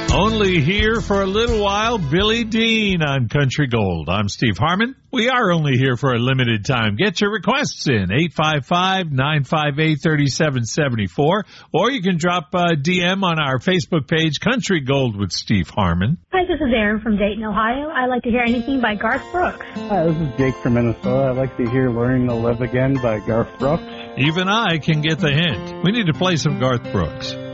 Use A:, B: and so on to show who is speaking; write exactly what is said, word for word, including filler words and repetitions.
A: Only here for a little while, Billy Dean on Country Gold. I'm Steve Harmon. We are only here for a limited time. Get your requests in, eight five five, nine five eight, three seven seven four, or you can drop a D M on our Facebook page, Country Gold with Steve Harmon.
B: Hi, this is Aaron from Dayton, Ohio. I like to hear anything by Garth Brooks.
C: Hi, this is Jake from Minnesota. I like to hear Learning to Live Again by Garth Brooks.
A: Even I can get the hint. We need to play some Garth Brooks.